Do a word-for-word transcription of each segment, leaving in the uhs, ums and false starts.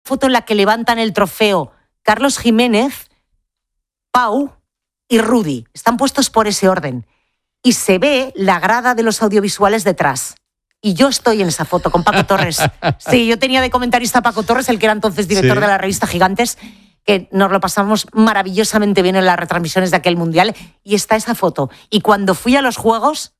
foto en la que levantan el trofeo Carlos Jiménez, Pau y Rudy. Están puestos por ese orden. Y se ve la grada de los audiovisuales detrás. Y yo estoy en esa foto con Paco Torres. Sí, yo tenía de comentarista a Paco Torres, el que era entonces director sí. de la revista Gigantes, que nos lo pasamos maravillosamente bien en las retransmisiones de aquel mundial. Y está esa foto. Y cuando fui a los Juegos,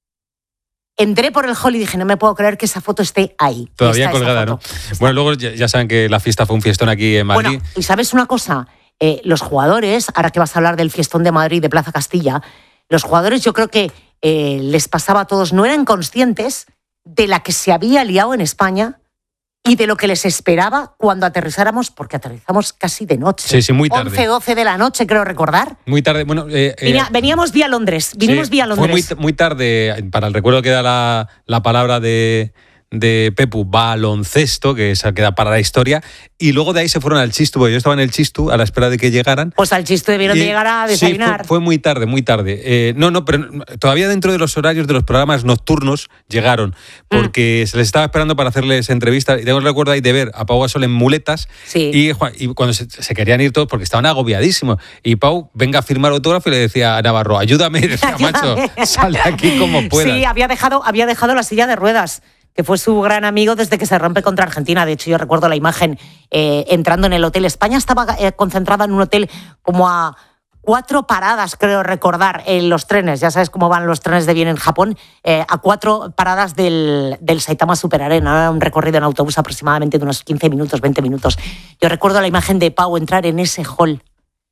entré por el hall y dije, no me puedo creer que esa foto esté ahí. Todavía colgada, ¿no? Está. Bueno, luego ya, ya saben que la fiesta fue un fiestón aquí en Madrid. Bueno, y ¿sabes una cosa? Eh, los jugadores, ahora que vas a hablar del fiestón de Madrid, de Plaza Castilla, los jugadores yo creo que eh, les pasaba a todos, no eran conscientes de la que se había liado en España y de lo que les esperaba cuando aterrizáramos, porque aterrizamos casi de noche. Sí, sí, muy tarde. once, doce de la noche, creo recordar. Muy tarde. Bueno, eh, Venía, eh, veníamos vía Londres, vinimos sí, vía Londres. Fue muy, muy tarde, para el recuerdo que da la, la palabra de... de Pepu, baloncesto, que esa queda para la historia, y luego de ahí se fueron al Chistu, porque yo estaba en el Chistu a la espera de que llegaran. Pues al Chistu debieron y, de llegar a desayunar. Sí, fue, fue muy tarde, muy tarde. Eh, no, no, pero todavía dentro de los horarios de los programas nocturnos llegaron, porque mm. se les estaba esperando para hacerles entrevistas, y tengo el recuerdo ahí de ver a Pau Gasol en muletas, sí. y, y cuando se, se querían ir todos, porque estaban agobiadísimos, y Pau, venga a firmar autógrafo, y le decía a Navarro, ayúdame, y decía, macho, sal de aquí como puedas. Sí, había dejado, había dejado la silla de ruedas, que fue su gran amigo desde que se rompe contra Argentina. De hecho, yo recuerdo la imagen eh, entrando en el hotel. España estaba eh, concentrada en un hotel como a cuatro paradas, creo recordar, en los trenes. Ya sabes cómo van los trenes de bien en Japón. Eh, a cuatro paradas del, del Saitama Super Arena. Un recorrido en autobús aproximadamente de unos quince minutos, veinte minutos. Yo recuerdo la imagen de Pau entrar en ese hall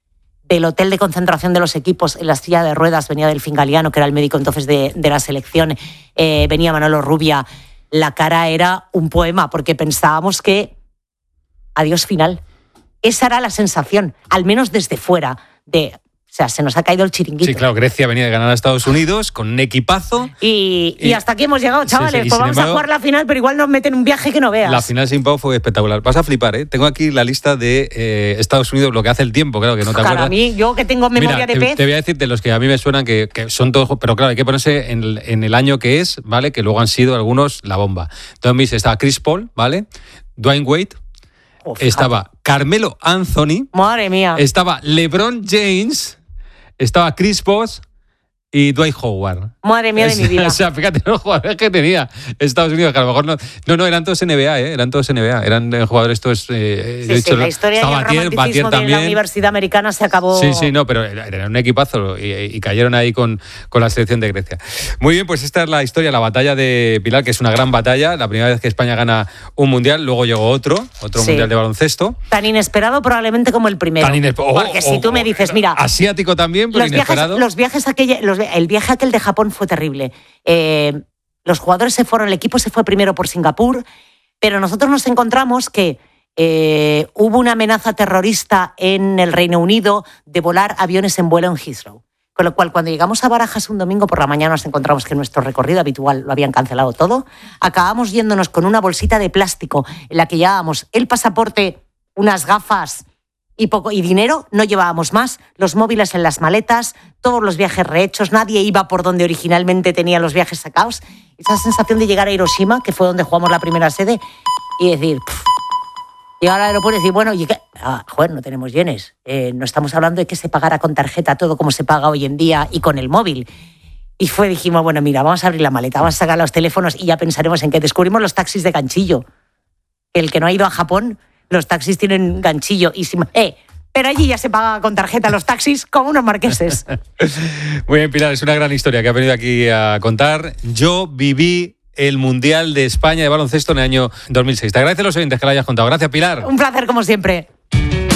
del hotel de concentración de los equipos, en la silla de ruedas. Venía Delfín Galiano, que era el médico entonces de, de la selección. Eh, venía Manolo Rubia. La cara era un poema, porque pensábamos que adiós final. Esa era la sensación, al menos desde fuera, de... O sea, se nos ha caído el chiringuito. Sí, claro, Grecia venía de ganar a Estados Unidos con un equipazo. Y, y, y hasta aquí hemos llegado, chavales. Sí, sí. Pues vamos embargo, a jugar la final, pero igual nos meten un viaje que no veas. La final sin Pau fue espectacular. Vas a flipar, ¿eh? Tengo aquí la lista de eh, Estados Unidos, lo que hace el tiempo, claro, que no te claro, acuerdas. A mí, yo que tengo memoria Mira, de te, pez. Te voy a decir de los que a mí me suenan que, que son todos... Pero claro, hay que ponerse en, en el año que es, ¿vale? Que luego han sido algunos la bomba. Entonces, estaba Chris Paul, ¿vale? Dwayne Wade. Uf, estaba Carmelo Anthony. Madre mía. Estaba LeBron James. Estaba Chris Bosh y Dwight Howard. Madre mía de mi vida. O sea, fíjate los jugadores que tenía Estados Unidos, que a lo mejor no... No, no, eran todos N B A, ¿eh? Eran todos N B A. Eran jugadores todos... Eh, sí, sí, la historia y el romanticismo de la universidad americana se acabó... Sí, sí, no, pero era un equipazo y, y cayeron ahí con, con la selección de Grecia. Muy bien, pues esta es la historia, la batalla de Pilar, que es una gran batalla. La primera vez que España gana un mundial, luego llegó otro, otro sí. mundial de baloncesto. Tan inesperado probablemente como el primero. Tan inesperado. Porque oh, si tú me dices, mira... Asiático también, pero los inesperado. Viajes, los viajes aquella, los, el viaje aquel de Japón fue terrible. Eh, los jugadores se fueron, el equipo se fue primero por Singapur, pero nosotros nos encontramos que eh, hubo una amenaza terrorista en el Reino Unido de volar aviones en vuelo en Heathrow. Con lo cual, cuando llegamos a Barajas un domingo por la mañana, nos encontramos que nuestro recorrido habitual lo habían cancelado todo. Acabamos yéndonos con una bolsita de plástico en la que llevábamos el pasaporte, unas gafas y poco y dinero, no llevábamos más, los móviles en las maletas, todos los viajes rehechos, nadie iba por donde originalmente tenía los viajes sacados. Esa sensación de llegar a Hiroshima, que fue donde jugamos la primera sede, y decir, pff, llegar al aeropuerto y decir, bueno, y que, ah, joder, no tenemos yenes, eh, no estamos hablando de que se pagara con tarjeta todo como se paga hoy en día y con el móvil. Y fue, dijimos, bueno, mira, vamos a abrir la maleta, vamos a sacar los teléfonos y ya pensaremos en que descubrimos los taxis de ganchillo. El que no ha ido a Japón, los taxis tienen ganchillo y si, eh, pero allí ya se paga con tarjeta los taxis como unos marqueses. Muy bien, Pilar, es una gran historia que ha venido aquí a contar. Yo viví el Mundial de España de baloncesto en el año dos mil seis. Te agradezco a los oyentes que la hayas contado. Gracias, Pilar. Un placer, como siempre.